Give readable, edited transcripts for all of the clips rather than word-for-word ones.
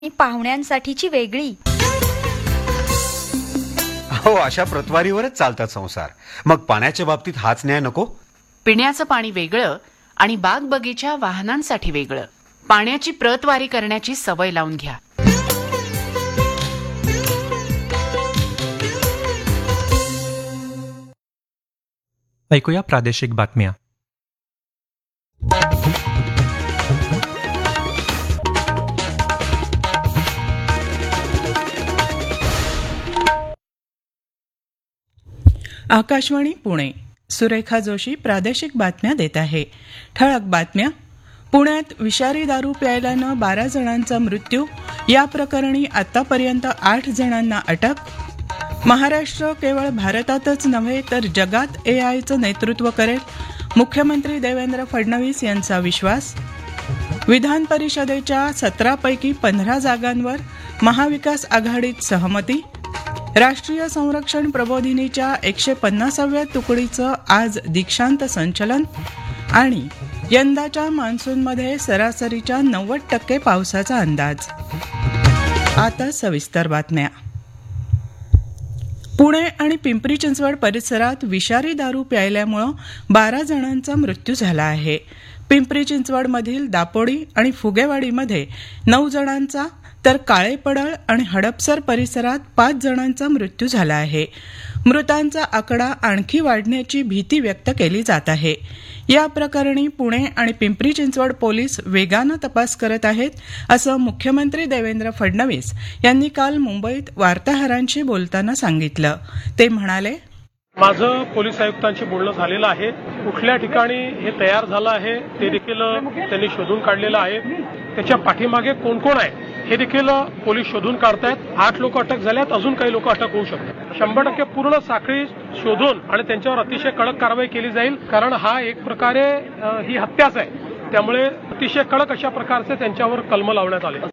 पाहुण्यांसाठीची वेगळी. हो, अशा प्रतवारीवरच चालतात संसार. मग पाण्याच्या बाबतीत हाच न्याय नको? पिण्याचं पाणी वेगळं आणि बाग बगीचा वाहनांसाठी वेगळं. पाण्याची प्रतवारी करण्याची सवय लावून घ्या. ऐकूया प्रादेशिक बातम्या. आकाशवाणी पुणे. सुरेखा जोशी प्रादेशिक बातम्या देत आहे. ठळक बातम्या. पुण्यात विषारी दारू प्यायल्यानं 12 जणांचा मृत्यू. या प्रकरणी आतापर्यंत 8 जणांना अटक. महाराष्ट्र केवळ भारतातच नव्हे तर जगात एआयचं नेतृत्व करेल, मुख्यमंत्री देवेंद्र फडणवीस यांचा विश्वास. विधान परिषदेच्या 17 पैकी 15 जागांवर महाविकास आघाडीत सहमती. राष्ट्रीय संरक्षण प्रबोधिनीच्या 150व्या तुकडीचं आज दीक्षांत संचलन. आणि यंदाच्या मान्सूनमध्ये सरासरीच्या 90% पावसाचा अंदाज. आता सविस्तर बातम्या. पुणे आणि पिंपरी चिंचवड परिसरात विषारी दारू प्यायल्यामुळं 12 जणांचा मृत्यू झाला आहे. पिंपरी चिंचवडमधील दापोडी आणि फुगेवाडीमध्ये 9 जणांचा तर काळेपडळ आणि हडपसर परिसरात 5 जणांचा मृत्यू झाला आहे. मृतांचा आकडा आणखी वाढण्याची भीती व्यक्त केली जात आहे. या प्रकरणी पुणे आणि पिंपरी चिंचवड पोलीस वेगानं तपास करत आहेत, असं मुख्यमंत्री देवेंद्र फडणवीस यांनी काल मुंबईत वार्ताहरांशी बोलताना सांगितलं. ते म्हणाले, माझं पोलीस आयुक्तांशी बोलणं झालेलं आहे. कुठल्या ठिकाणी हे तयार झालं आहे ते देखील त्यांनी शोधून काढलेलं आहे. त्याच्या पाठीमागे कोण कोण आहे हे देखील पोलीस शोधून काढतायत. 8 लोक अटक झाल्यात, अजून काही लोक अटक होऊ शकतात. 100% पूर्ण साखळी शोधून आणि त्यांच्यावर अतिशय कडक कारवाई केली जाईल, कारण हा एक प्रकारे ही हत्याच आहे. त्यामुळे अतिशय कडक अशा प्रकारचे त्यांच्यावर कलम लावण्यात आले.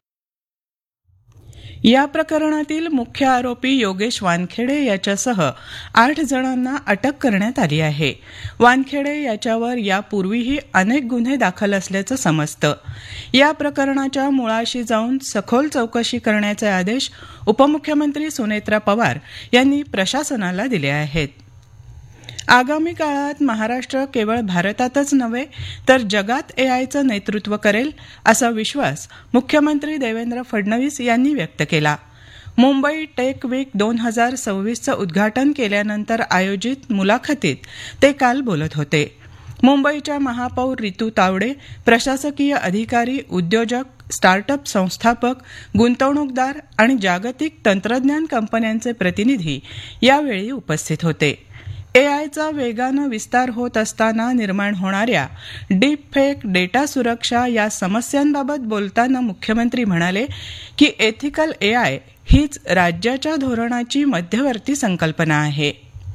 या प्रकरणातील मुख्य आरोपी योगेश वानखेडे याच्यासह 8 जणांना अटक करण्यात आली आहे. वानखेडे याच्यावर यापूर्वीही अनेक गुन्हे दाखल असल्याचं समजतं. या प्रकरणाच्या मुळाशी जाऊन सखोल चौकशी करण्याचे आदेश उपमुख्यमंत्री सुनेत्रा पवार यांनी प्रशासनाला दिले आहेत. आगामी काळात महाराष्ट्र केवळ भारतातच नव्हे तर जगात एआयचं नेतृत्व करेल, असा विश्वास मुख्यमंत्री देवेंद्र फडणवीस यांनी व्यक्त केला. मुंबई टेक वीक 2026चं उद्घाटन केल्यानंतर आयोजित मुलाखतीत ते काल बोलत होते. मुंबईच्या महापौर रितू तावडे, प्रशासकीय अधिकारी, उद्योजक, स्टार्टअप संस्थापक, गुंतवणूकदार आणि जागतिक तंत्रज्ञान कंपन्यांचे प्रतिनिधी यावेळी उपस्थित होते. एआयचा वेगानं विस्तार होत असताना निर्माण होणाऱ्या डीप फेक, डेटा सुरक्षा या समस्यांबाबत बोलताना मुख्यमंत्री म्हणाले की एथिकल एआय हीच राज्याच्या धोरणाची मध्यवर्ती संकल्पना आहे.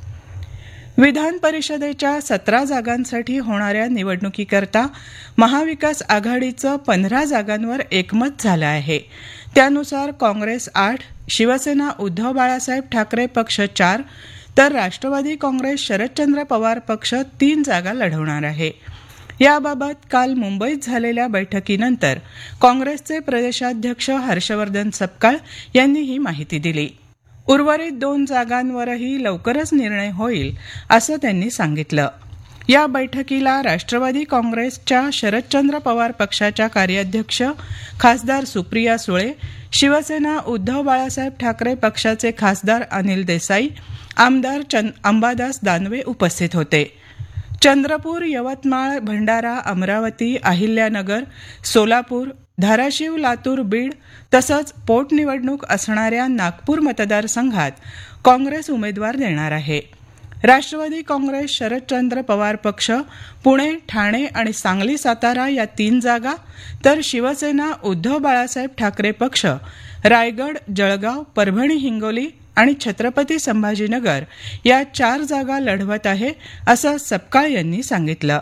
विधान परिषदेच्या 17 जागांसाठी होणाऱ्या निवडणुकीकरता महाविकास आघाडीचं 15 जागांवर एकमत झालं आहे. त्यानुसार काँग्रेस 8, शिवसेना उद्धव बाळासाहेब ठाकरे पक्ष 4 तर राष्ट्रवादी काँग्रेस शरदचंद्र पवार पक्ष 3 जागा लढवणार आहे. याबाबत काल मुंबईत झालेल्या बैठकीनंतर काँग्रेसचे प्रदेशाध्यक्ष हर्षवर्धन सपकाळ यांनी ही माहिती दिली. उर्वरित 2 जागांवरही लवकरच निर्णय होईल, असं त्यांनी सांगितलं. या बैठकीला राष्ट्रवादी काँग्रेसच्या शरदचंद्र पवार पक्षाच्या कार्याध्यक्ष खासदार सुप्रिया सुळे, शिवसेना उद्धव बाळासाहेब ठाकरे पक्षाचे खासदार अनिल देसाई, आमदार अंबादास दानवे उपस्थित होते. चंद्रपूर, यवतमाळ, भंडारा, अमरावती, अहिल्यानगर, सोलापूर, धाराशिव, लातूर, बीड तसंच पोटनिवडणूक असणाऱ्या नागपूर मतदारसंघात काँग्रेस उमेदवार देणार आहे. राष्ट्रवादी काँग्रेस शरदचंद्र पवार पक्ष पुणे, ठाणे आणि सांगली, सातारा या 3 जागा तर शिवसेना उद्धव बाळासाहेब ठाकरे पक्ष रायगड, जळगाव, परभणी, हिंगोली आणि छत्रपती संभाजीनगर या 4 जागा लढवत आहे, असं सपकाळ यांनी सांगितलं.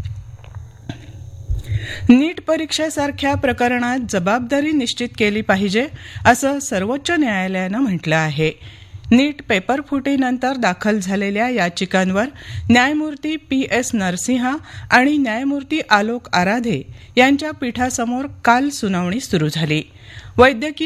नीट परीक्षेसारख्या प्रकरणात जबाबदारी निश्चित केली पाहिजे, असं सर्वोच्च न्यायालयानं म्हटलं आहे. नीट पेपरफुटीनंतर दाखल झालेल्या याचिकांवर न्यायमूर्ती PS नरसिंहा आणि न्यायमूर्ती आलोक आराधे यांच्या पीठासमोर काल सुनावणी सुरू झाली. वैद्यकीय